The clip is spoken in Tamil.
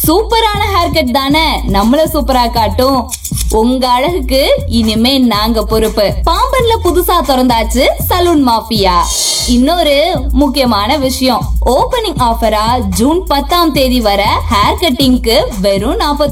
சூப்பரான ஹேர் கட் தானே நம்மள சூப்பரா காட்டும். உங்க அழகுக்கு இனிமே நாங்க பொறுப்பு. பாம்பன்ல புதுசா திறந்தாச்சு சலூன் மாஃபியா. இன்னொரு முக்கியமான விஷயம், ஓபனிங் ஆஃபரா ஜூன் 10ஆம் தேதி வர ஹேர் கட்டிங்க்கு வெறும் 49